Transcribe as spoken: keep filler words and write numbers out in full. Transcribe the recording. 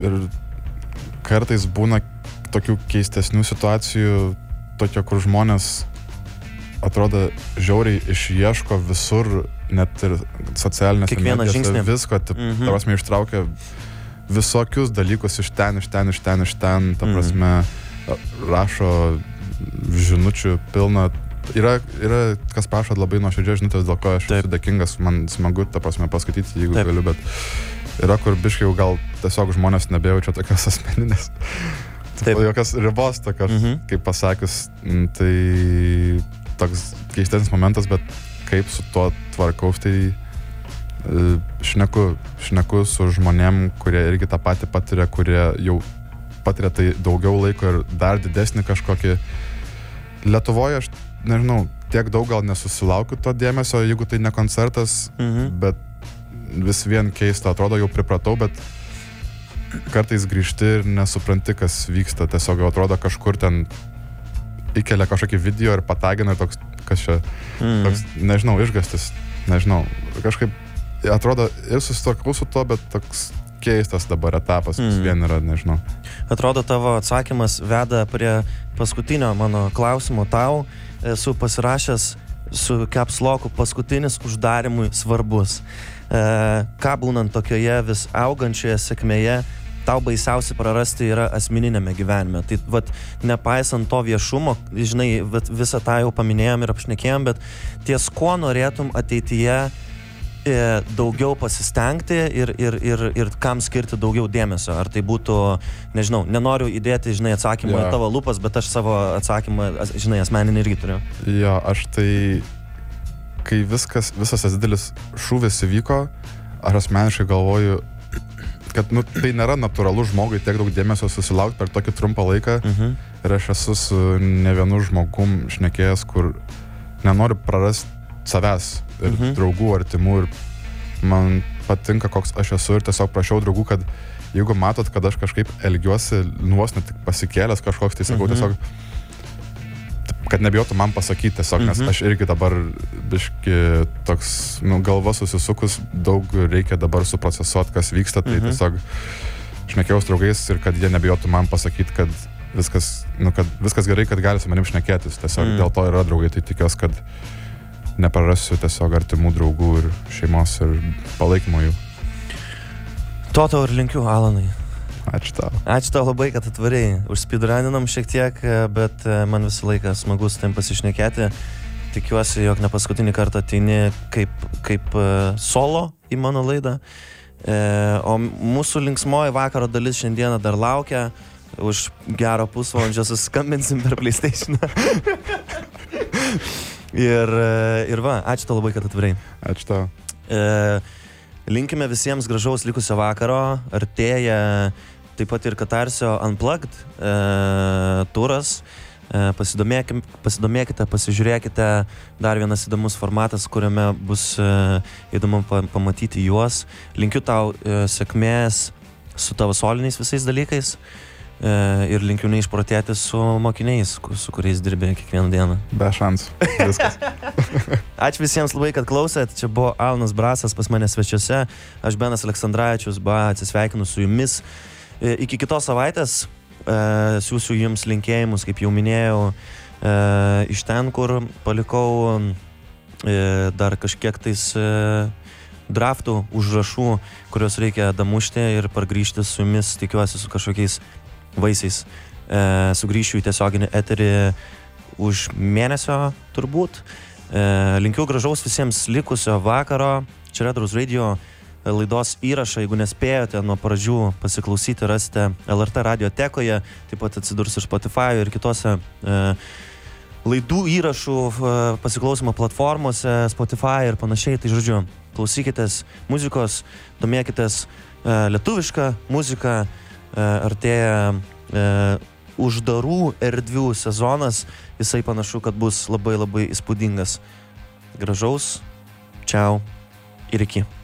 ir kartais būna tokių keistesnių situacijų, tokio, kur žmonės atrodo žiauriai išieško visur, net ir socialinėse medijose visko, ta Mhm. prasme ištraukia visokius dalykus iš ten, iš ten, iš ten, iš ten, ta prasme rašo žinučių pilna. Yra, yra kas prašo labai nuoširdžios žinutės, dėl ko aš Taip. esu dėkingas, man smagu, ta prasme, paskaityti, jeigu Taip. galiu, bet yra, kur biškai jau gal tiesiog žmonės nebejaučia tokios asmeninės. Taip. Jokios ribos tokios, Mhm. kaip pasakius, m, tai toks keistesnis momentas, bet kaip su tuo tvarkaus, tai e, šneku, šneku su žmonėm, kurie irgi tą patį patiria, kurie jau patiria tai daugiau laiko ir dar didesnį kažkokį. Lietuvoje aš, nežinau, tiek daug gal nesusilaukiu to dėmesio, jeigu tai ne koncertas, Mhm. bet vis vien keista, atrodo, jau pripratau, bet kartais grįžti ir nesupranti, kas vyksta, tiesiog jau atrodo kažkur ten įkelia kažkokį video ir patagina toks, kas čia, Mhm. toks, nežinau, išgastis, nežinau, kažkaip atrodo ir susitvarkau su to, bet toks keistas dabar etapas vis Mhm. vien yra, nežinau. Atrodo, tavo atsakymas veda prie paskutinio mano klausimo tau. Esu pasirašęs su caps locku paskutinis uždarimui svarbus. E, ką būnant tokioje vis augančioje sėkmėje, tau baisiausia prarasti yra asmeninėme gyvenime. Tai vat, nepaisant to viešumo, žinai, vat, visą tą jau paminėjom ir apšnekėjom, bet ties ko norėtum ateityje e, daugiau pasistengti ir, ir, ir, ir kam skirti daugiau dėmesio. Ar tai būtų, nežinau, nenoriu įdėti, žinai, atsakymą Jo. į tavo lūpas, bet aš savo atsakymą, as- žinai, asmeninį irgi turiu. Jo, aš tai, kai viskas, visas tas didelis šūvis įvyko, aš asmeniškai galvoju, kad, nu, tai nėra natūralu žmogui tiek daug dėmesio susilaukti per tokį trumpą laiką. Mhm. Ir aš esu su ne vienu žmogum šnekėjęs, kur nenoriu prarasti savęs ir Mhm. draugų, artimų, ir man patinka, koks aš esu, ir tiesiog prašiau draugų, kad jeigu matot, kad aš kažkaip elgiuosi nuos net tik pasikėlęs kažkoks, tai sakau Mhm. tiesiog, kad nebijotų man pasakyti tiesiog, nes Mhm. aš irgi dabar biški toks, nu, galva susisukus, daug reikia dabar suprocesuoti, kas vyksta, tai Mhm. tiesiog šnekėjau su draugais ir kad jie nebijotų man pasakyti, kad viskas, nu, kad viskas gerai, kad gali su manim šnekėtis, tiesiog Mm. dėl to yra draugai, tai tikiuosi, kad neprarasiu tiesiog artimų draugų ir šeimos ir palaikymo jų. To tau ir linkiu, Alanai. Ačiū tau. Ačiū tau labai, kad atvarai. Užspeedruninam šiek tiek, bet man visą laiką smagu su tavim pasišnekėti. Tikiuosi, jog ne paskutinį kartą ateini kaip, kaip e, solo į mano laidą. E, o mūsų linksmoji vakaro dalis šiandieną dar laukia. Už gero pusvalandžio suskambinsim per PlayStation. ir, e, ir va, ačiū tau labai, kad atvarai. Ačiū tau. E, linkime visiems gražaus likusio vakaro. Artėja taip pat ir Katarsio Unplugged e, turas. E, pasidomėkim, pasidomėkite, pasižiūrėkite. Dar vienas įdomus formatas, kuriame bus e, įdomu pa, pamatyti juos. Linkiu tau e, sėkmės su tavo soliniais visais dalykais. E, ir linkiu neišprotėti su mokiniais, ku- su kuriais dirbi kiekvieną dieną. Be šansų. Viskas. Ačiū visiems labai, kad klausėt. Čia buvo Alanas Brasas pas mane svečiuose. Aš Benas Aleksandravičius, ba, atsisveikinu su jumis. E, Iki kitos savaitės e, siūsiu jums linkėjimus, kaip jau minėjau, e, iš ten, kur palikau e, dar kažkiek tais e, draftų, užrašų, kuriuos reikia damušti ir pargrįžti su jumis, tikiuosi, su kažkokiais vaisiais. E, sugrįšiu į tiesioginį eterį už mėnesio turbūt. E, linkiu gražaus visiems likusio vakaro. Čia Red Rose Radio laidos įrašą, jeigu nespėjote nuo pradžių pasiklausyti, rasite L R T radiotekoje, taip pat atsidurs ir Spotify ir kitose e, laidų įrašų e, pasiklausimo platformose, Spotify ir panašiai. Tai žodžiu, klausykitės muzikos, domėkitės e, lietuvišką muziką, e, artėja e, uždarų erdvių sezonas, jisai panašu, kad bus labai labai įspūdingas. Gražaus, čiau ir iki.